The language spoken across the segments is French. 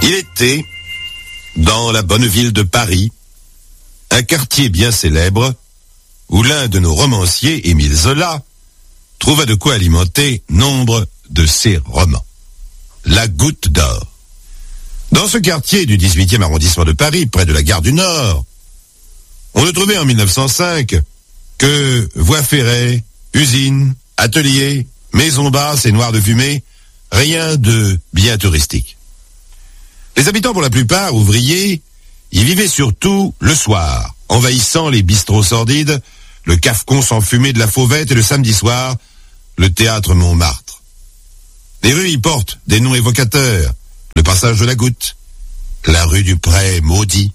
Il était, dans la bonne ville de Paris, un quartier bien célèbre, où l'un de nos romanciers, Émile Zola, trouva de quoi alimenter nombre de ses romans. La Goutte d'Or. Dans ce quartier du 18e arrondissement de Paris, près de la gare du Nord, on ne trouvait en 1905 que voies ferrées, usines, ateliers, maisons basses et noires de fumée, rien de bien touristique. Les habitants, pour la plupart ouvriers, y vivaient surtout le soir, envahissant les bistrots sordides, le cafecon sans fumée de la Fauvette et le samedi soir, le théâtre Montmartre. Les rues y portent des noms évocateurs, le passage de la Goutte, la rue du Pré maudit.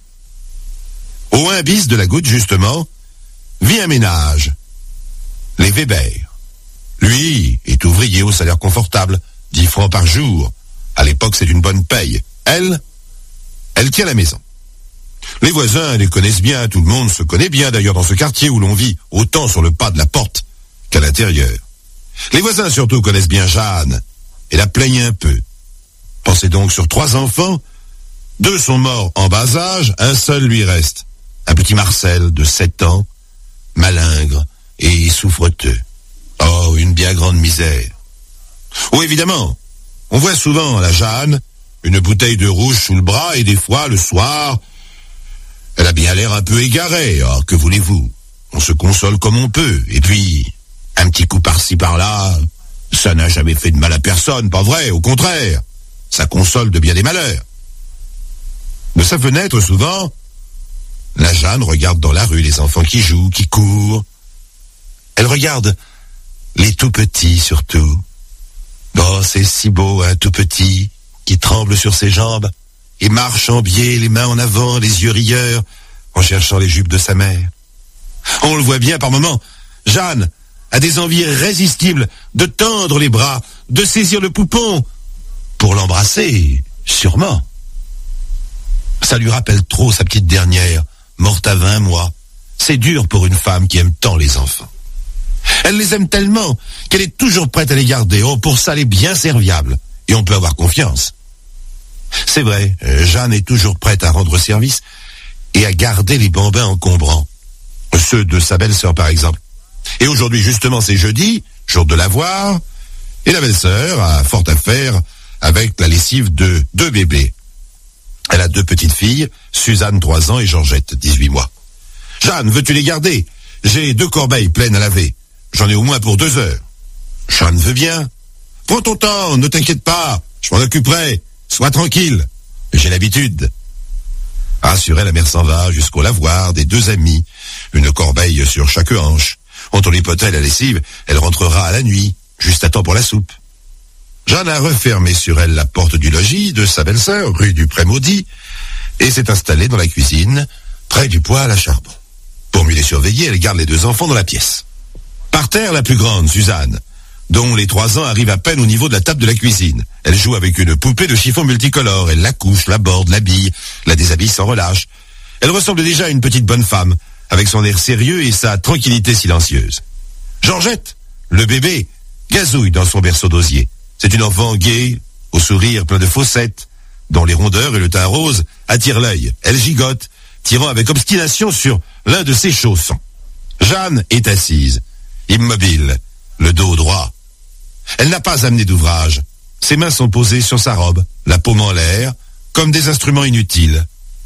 Au 1 bis de la Goutte, justement, vit un ménage, les Weber. Lui est ouvrier au salaire confortable, 10 francs par jour. À l'époque, c'est une bonne paye. Elle tient la maison. Les voisins les connaissent bien, tout le monde se connaît bien d'ailleurs dans ce quartier où l'on vit, autant sur le pas de la porte qu'à l'intérieur. Les voisins surtout connaissent bien Jeanne et la plaignent un peu. Pensez donc, sur 3 enfants, 2 sont morts en bas âge, un seul lui reste. Un petit Marcel de 7 ans, malingre et souffreteux. Oh, une bien grande misère. Oh, évidemment, on voit souvent la Jeanne, une bouteille de rouge sous le bras, et des fois, le soir, elle a bien l'air un peu égarée. Oh, que voulez-vous? On se console comme on peut. Et puis, un petit coup par-ci par-là, ça n'a jamais fait de mal à personne, pas vrai? Au contraire, ça console de bien des malheurs. De sa fenêtre, souvent, la Jeanne regarde dans la rue les enfants qui jouent, qui courent. Elle regarde les tout petits surtout. Oh, c'est si beau, un tout petit qui tremble sur ses jambes et marche en biais, les mains en avant, les yeux rieurs, en cherchant les jupes de sa mère. On le voit bien par moments, Jeanne a des envies irrésistibles de tendre les bras, de saisir le poupon, pour l'embrasser, sûrement. Ça lui rappelle trop sa petite dernière, morte à 20 mois. C'est dur pour une femme qui aime tant les enfants. Elle les aime tellement qu'elle est toujours prête à les garder. Oh, pour ça, elle est bien serviable. Et on peut avoir confiance. C'est vrai, Jeanne est toujours prête à rendre service et à garder les bambins encombrants. Ceux de sa belle-sœur, par exemple. Et aujourd'hui, justement, c'est jeudi, jour de l'avoir, et la belle-sœur a fort à faire avec la lessive de 2 bébés. Elle a 2 petites filles, Suzanne, 3 ans, et Georgette, 18 mois. Jeanne, veux-tu les garder? J'ai 2 corbeilles pleines à laver. J'en ai au moins pour 2 heures. Jeanne veut bien. Prends ton temps, ne t'inquiète pas, je m'en occuperai. Sois tranquille, j'ai l'habitude. Rassurée, la mère s'en va jusqu'au lavoir des 2 amis, une corbeille sur chaque hanche. Entre les potets et la lessive, elle rentrera à la nuit, juste à temps pour la soupe. Jeanne a refermé sur elle la porte du logis de sa belle-sœur, rue du Pré-Maudit, et s'est installée dans la cuisine, près du poêle à charbon. Pour mieux les surveiller, elle garde les 2 enfants dans la pièce. Par terre, la plus grande, Suzanne, dont les 3 ans arrivent à peine au niveau de la table de la cuisine. Elle joue avec une poupée de chiffon multicolore. Elle la couche, la borde, l'habille, la déshabille sans relâche. Elle ressemble déjà à une petite bonne femme, avec son air sérieux et sa tranquillité silencieuse. Georgette, le bébé, gazouille dans son berceau d'osier. C'est une enfant gaie, au sourire plein de fossettes, dont les rondeurs et le teint rose attirent l'œil. Elle gigote, tirant avec obstination sur l'un de ses chaussons. Jeanne est assise, immobile, le dos droit. Elle n'a pas amené d'ouvrage. Ses mains sont posées sur sa robe, la paume en l'air, comme des instruments inutiles.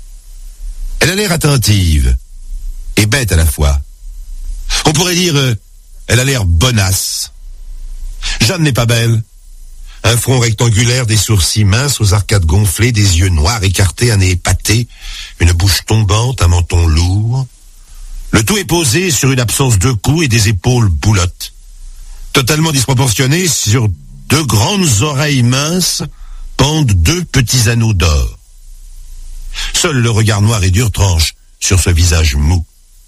Elle a l'air attentive et bête à la fois. On pourrait dire, elle a l'air bonasse. Jeanne n'est pas belle. Un front rectangulaire, des sourcils minces aux arcades gonflées, des yeux noirs écartés, un nez épaté, une bouche tombante, un menton lourd. Le tout est posé sur une absence de cou et des épaules boulottes. Totalement disproportionnées, sur 2 grandes oreilles minces pendent 2 petits anneaux d'or. Seul le regard noir et dur tranche sur ce visage mou.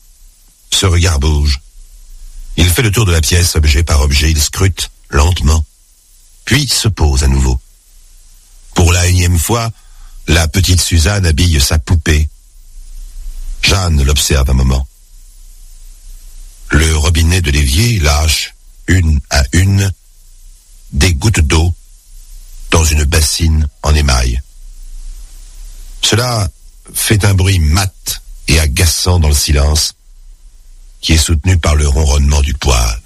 Ce regard bouge. Il fait le tour de la pièce, objet par objet, il scrute lentement, puis se pose à nouveau. Pour la 1e fois, la petite Suzanne habille sa poupée. Jeanne l'observe un moment. Le robinet de l'évier lâche, une à une, des gouttes d'eau dans une bassine en émail. Cela fait un bruit mat et agaçant dans le silence, qui est soutenu par le ronronnement du poêle.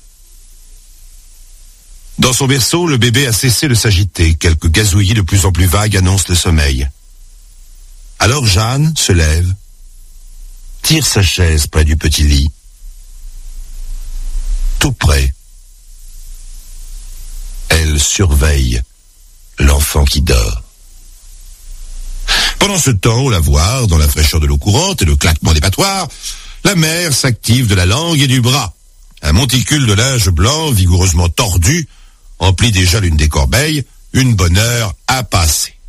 Dans son berceau, le bébé a cessé de s'agiter. Quelques gazouillis de plus en plus vagues annoncent le sommeil. Alors Jeanne se lève, tire sa chaise près du petit lit, tout près. Elle surveille l'enfant qui dort. Pendant ce temps, au lavoir, dans la fraîcheur de l'eau courante et le claquement des battoirs, la mère s'active de la langue et du bras. Un monticule de linge blanc, vigoureusement tordu, emplit déjà l'une des corbeilles. Une bonne heure à passer.